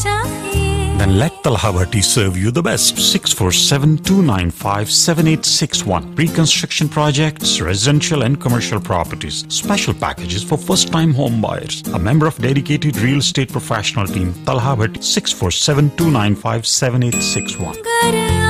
Then let Talha Bhatti serve you the best. 647-295-7861. Pre-construction projects, residential and commercial properties. Special packages for first-time home buyers. A member of dedicated real estate professional team, Talha Bhatti, 647-295-7861.